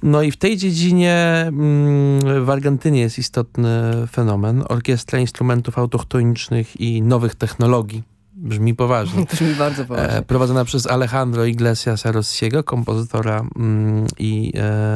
No i w tej dziedzinie w Argentynie jest istotny fenomen. Orkiestra instrumentów autochtonicznych i nowych technologii. Brzmi poważnie. Brzmi bardzo poważnie. Prowadzona przez Alejandro Iglesiasa Rossiego, kompozytora i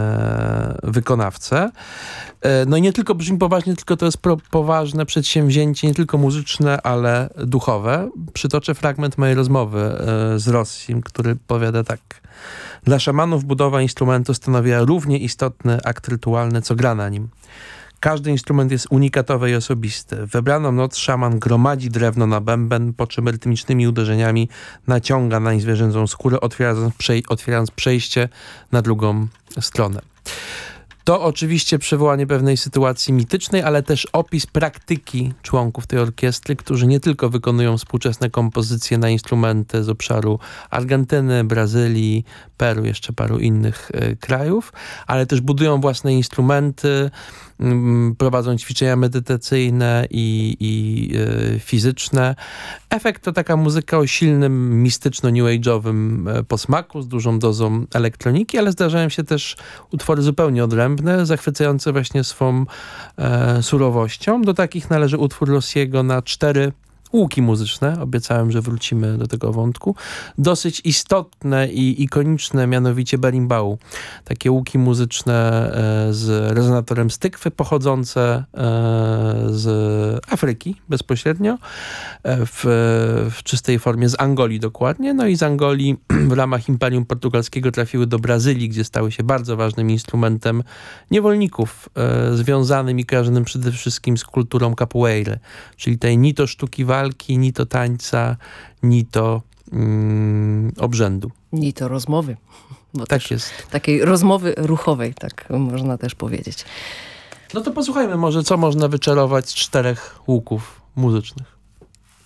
wykonawcę. No i nie tylko brzmi poważnie, tylko to jest poważne przedsięwzięcie, nie tylko muzyczne, ale duchowe. Przytoczę fragment mojej rozmowy z Rossim, który powiada tak. Dla szamanów budowa instrumentu stanowiła równie istotny akt rytualny, co gra na nim. Każdy instrument jest unikatowy i osobisty. W wybraną noc szaman gromadzi drewno na bęben, po czym rytmicznymi uderzeniami naciąga nań zwierzęcą skórę, otwierając przejście na drugą stronę. To oczywiście przywołanie pewnej sytuacji mitycznej, ale też opis praktyki członków tej orkiestry, którzy nie tylko wykonują współczesne kompozycje na instrumenty z obszaru Argentyny, Brazylii, Peru, jeszcze paru innych krajów, ale też budują własne instrumenty, prowadzą ćwiczenia medytacyjne i fizyczne. Efekt to taka muzyka o silnym, mistyczno-new age'owym posmaku, z dużą dozą elektroniki, ale zdarzają się też utwory zupełnie odrębne, zachwycające właśnie swą surowością. Do takich należy utwór Rossiego na 4 łuki muzyczne. Obiecałem, że wrócimy do tego wątku. Dosyć istotne i ikoniczne, mianowicie berimbau. Takie łuki muzyczne z rezonatorem z tykwy, pochodzące z Afryki bezpośrednio, w czystej formie z Angolii dokładnie. No i z Angolii w ramach Imperium Portugalskiego trafiły do Brazylii, gdzie stały się bardzo ważnym instrumentem niewolników, związanym i kojarzonym przede wszystkim z kulturą capoeira, czyli tej ni to sztuki walki, ni to tańca, ni to obrzędu. Ni to rozmowy. Bo tak jest. Takiej rozmowy ruchowej, tak można też powiedzieć. No to posłuchajmy może, co można wyczarować z 4 łuków muzycznych.